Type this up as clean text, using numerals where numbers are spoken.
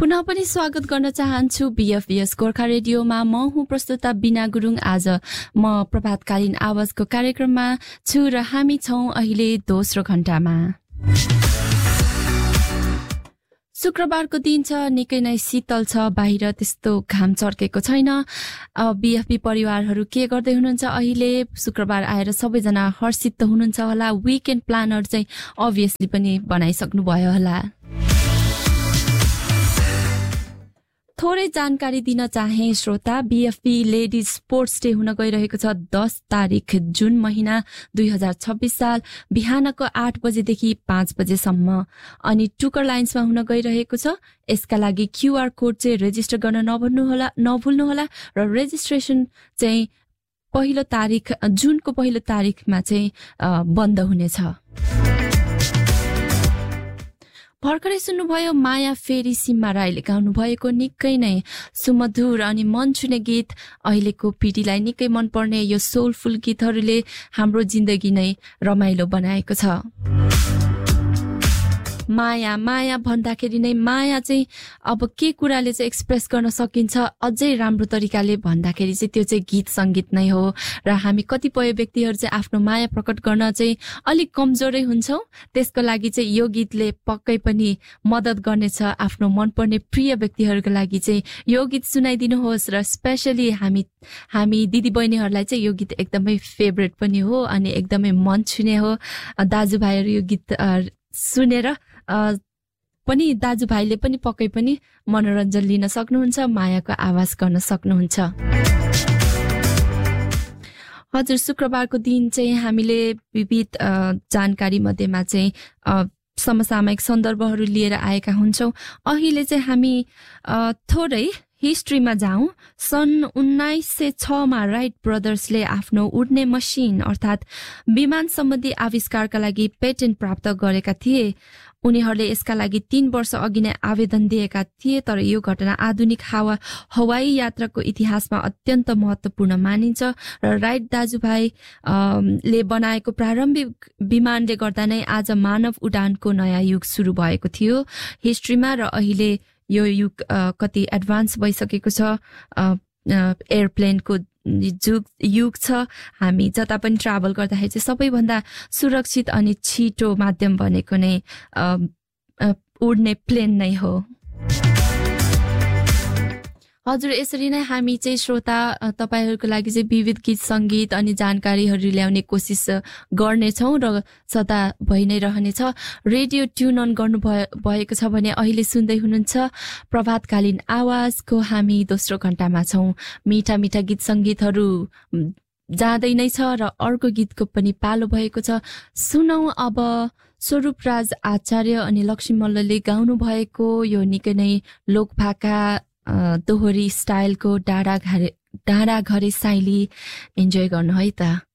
पुनः पनि स्वागत गर्न चाहन्छु बीएफबीएस गोर्खा रेडियोमा। म हुँ प्रस्तुता बिना गुरुङ। आज म प्रभातकालीन आवाजको कार्यक्रममा छु र हामी छौं अहिले दोस्रो घण्टामा। शुक्रबारको दिन छ, निकै नै शीतल छ, बाहिर त्यस्तो घाम चर्केको छैन। बीएफबी परिवारहरू के गर्दै हुनुहुन्छ अहिले? शुक्रबार आएर सबैजना हर्षित त हुनुहुन्छ होला। विकेन्ड प्लानर चाहिँ अभियसली पनि बनाइसक्नु भयो होला। थोरै जानकारी दिन चाहे श्रोता, बीएफबी लेडिज स्पोर्ट्स डे हुन गइरहेको छ 10 तारिक जुन महिना 2026 साल बिहानको 8 बजेदेखि 5 बजेसम्म। अनि टुकर लाइन्समा हुन गइरहेको छ। यसका लागि क्यूआर कोड चाहिँ रेजिस्टर गर्न नभुल्नुहोला र रेजिस्ट्रेसन चाहिँ जुनको पहिलो तारिकमा चाहिँ बन्द हुनेछ। भर्खरै सुन्नुभयो माया फेरि सिम्मा राईले गाउनु भएको निकै नै सुमधुर अनि मन छुने गीत। अहिलेको पिढीलाई निकै मनपर्ने यो सोलफुल गीतहरूले हाम्रो जिन्दगी नै रमाइलो बनाएको छ। माया माया भन्दाखेरि नै माया चाहिँ अब के कुराले चाहिँ एक्सप्रेस गर्न सकिन्छ अझै राम्रो तरिकाले भन्दाखेरि चाहिँ त्यो चाहिँ गीत संगीत नै हो। र हामी कतिपय व्यक्तिहरू चाहिँ आफ्नो माया प्रकट गर्न चाहिँ अलिक कमजोरै हुन्छौँ। त्यसको लागि चाहिँ यो गीतले पक्कै पनि मद्दत गर्नेछ। आफ्नो मनपर्ने प्रिय व्यक्तिहरूको लागि चाहिँ यो गीत सुनाइदिनुहोस् र स्पेशली हामी दिदीबहिनीहरूलाई चाहिँ यो गीत एकदमै फेभरेट पनि हो अनि एकदमै मन छुने हो। दाजुभाइहरू यो गीत सुनेर पनि दाजुभाइले पनि पक्कै पनि मनोरञ्जन लिन सक्नुहुन्छ, मायाको आवाज गर्न सक्नुहुन्छ। हजुर, शुक्रबारको दिन चाहिँ हामीले विविध जानकारी मध्येमा चाहिँ समसामयिक सन्दर्भहरू लिएर आएका हुन्छौँ। अहिले चाहिँ हामी थोरै हिस्ट्रीमा जाउँ। सन् 1906 मा राइट ब्रदर्सले आफ्नो उड्ने मसिन अर्थात् विमान सम्बन्धी आविष्कारका लागि पेटेन्ट प्राप्त गरेका थिए। उनीहरूले यसका लागि 3 वर्ष अघि नै आवेदन दिएका थिए। तर यो घटना आधुनिक हवाई यात्राको इतिहासमा अत्यन्त महत्वपूर्ण मानिन्छ र राइट दाजुभाइ ले बनाएको प्रारम्भिक विमानले गर्दा नै आज मानव उडानको नयाँ युग सुरु भएको थियो हिस्ट्रीमा। र अहिले यो युग कति एडभान्स भइसकेको छ। एयरप्लेनको युग छ। हामी जता पनि ट्राभल गर्दाखेरि चाहिँ सबैभन्दा सुरक्षित अनि छिटो माध्यम भनेको नै उड्ने प्लेन नै हो। हजुर, यसरी नै हामी चाहिँ श्रोता तपाईहरूको लागि चाहिँ विविध गीत संगीत अनि जानकारीहरू ल्याउने कोसिस गर्नेछौँ र सदा भइ नै रहनेछ। रेडियो ट्युन अन गर्नु भएको छ भने अहिले सुन्दै हुनुहुन्छ प्रभातकालीन आवाजको हामी दोस्रो घण्टामा छौँ। मिठा मिठा गीत संगीतहरू जाँदै नै छ र अर्को गीतको पनि पालो भएको छ। सुनौ अब स्वरूपराज आचार्य अनि लक्ष्मी मल्लले गाउनु भएको यो निकै नै लोकभाका दोहोरी स्टाइलको डाँडा घरे साइली। इन्जोय गर्नु है त।